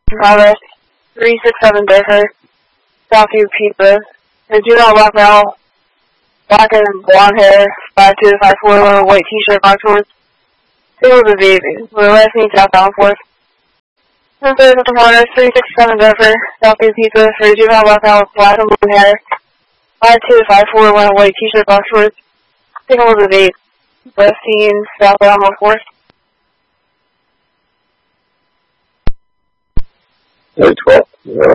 Progress 367 Baker, Southview Pizza. The juvenile black male, black and blonde hair, 5'2" to 5'4", white t-shirt, box shorts. Single the baby. We're arresting southbound 4th. The third with the Progress 367 Baker, Southview Pizza. For the juvenile black male, black and blonde hair, 5'2" to 5'4", wearing a white t-shirt, box shorts. Single the baby. Arresting southbound 4th. 12.